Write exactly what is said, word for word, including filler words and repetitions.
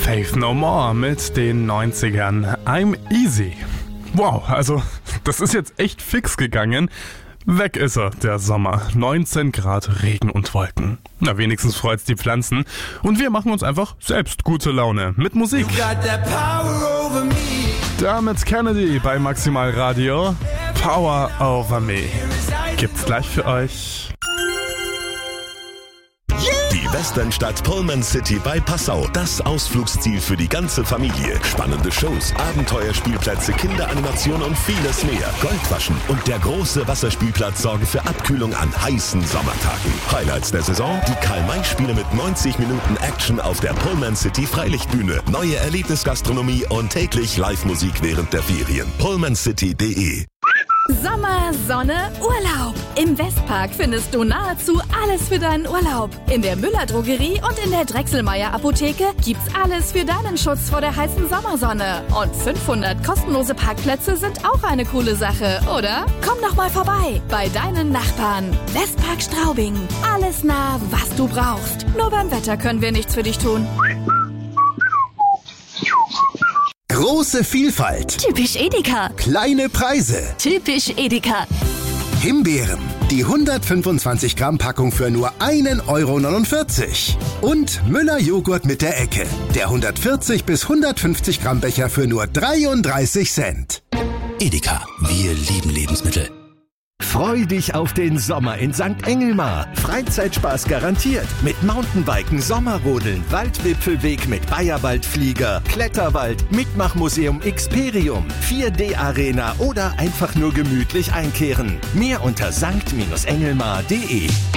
Faith No More mit den neunzigern. I'm Easy. Wow, also das ist jetzt echt fix gegangen. Weg ist er, der Sommer. neunzehn Grad, Regen und Wolken. Na, wenigstens freut's die Pflanzen. Und wir machen uns einfach selbst gute Laune mit Musik. Damit Kennedy bei Maximal Radio. Power Over Me. Gibt's gleich für euch. Die Westernstadt Pullman City bei Passau. Das Ausflugsziel für die ganze Familie. Spannende Shows, Abenteuerspielplätze, Kinderanimation und vieles mehr. Goldwaschen und der große Wasserspielplatz sorgen für Abkühlung an heißen Sommertagen. Highlights der Saison, die Karl-May-Spiele mit neunzig Minuten Action auf der Pullman City Freilichtbühne. Neue Erlebnisgastronomie und täglich Live-Musik während der Ferien. pullman city punkt de Sommer, Sonne, Urlaub. Im Westpark findest du nahezu alles für deinen Urlaub. In der Müller Drogerie und in der Drechselmeier Apotheke gibt's alles für deinen Schutz vor der heißen Sommersonne. Und fünfhundert kostenlose Parkplätze sind auch eine coole Sache, oder? Komm doch mal vorbei bei deinen Nachbarn. Westpark Straubing. Alles nah, was du brauchst. Nur beim Wetter können wir nichts für dich tun. Große Vielfalt. Typisch Edeka. Kleine Preise. Typisch Edeka. Himbeeren. Die hundertfünfundzwanzig Gramm Packung für nur ein Euro neunundvierzig. Und Müller Joghurt mit der Ecke. Der hundertvierzig bis hundertfünfzig Gramm Becher für nur dreiunddreißig Cent. Edeka. Wir lieben Lebensmittel. Freu dich auf den Sommer in Sankt Engelmar. Freizeitspaß garantiert. Mit Mountainbiken, Sommerrodeln, Waldwipfelweg mit Bayerwaldflieger, Kletterwald, Mitmachmuseum Xperium, vier D Arena oder einfach nur gemütlich einkehren. Mehr unter sankt Engelmar punkt de.